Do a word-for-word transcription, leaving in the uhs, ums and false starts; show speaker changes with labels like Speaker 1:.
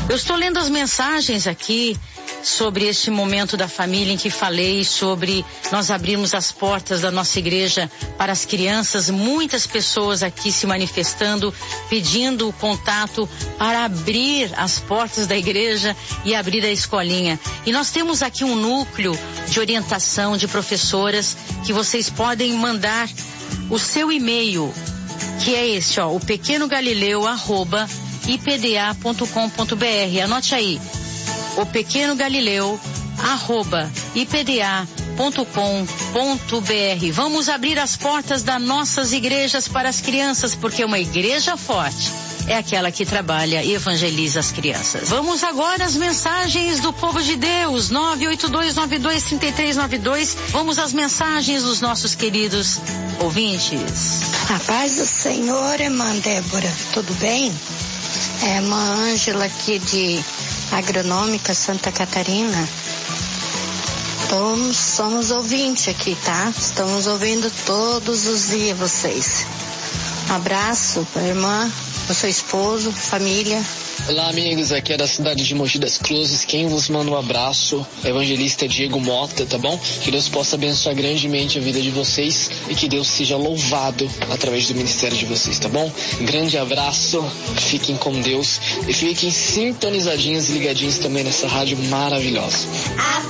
Speaker 1: Eu estou lendo as mensagens aqui sobre este momento da família em que falei sobre nós abrirmos as portas da nossa igreja para as crianças. Muitas pessoas aqui se manifestando, pedindo o contato para abrir as portas da igreja e abrir a escolinha. E nós temos aqui um núcleo de orientação de professoras que vocês podem mandar o seu e-mail, que é este, ó, o pequeno galileu arroba i p d a ponto com ponto b r. Anote aí, o pequeno galileu arroba i p d a ponto com ponto b r. Vamos abrir as portas das nossas igrejas para as crianças, porque uma igreja forte é aquela que trabalha e evangeliza as crianças. Vamos agora às mensagens do povo de Deus, nove oito dois nove dois três três nove dois. Vamos às mensagens dos nossos queridos ouvintes.
Speaker 2: A paz do Senhor, irmã Débora, tudo bem? É irmã Ângela aqui de Agronômica Santa Catarina. Somos, somos ouvintes aqui, tá? Estamos ouvindo todos os dias vocês. Um abraço para a irmã, para seu esposo, família.
Speaker 3: Olá, amigos, aqui é da cidade de Mogi das Cruzes. Quem vos manda um abraço é o evangelista Diego Mota, tá bom? Que Deus possa abençoar grandemente a vida de vocês e que Deus seja louvado através do ministério de vocês, tá bom? Grande abraço, fiquem com Deus e fiquem sintonizadinhos e ligadinhos também nessa rádio maravilhosa.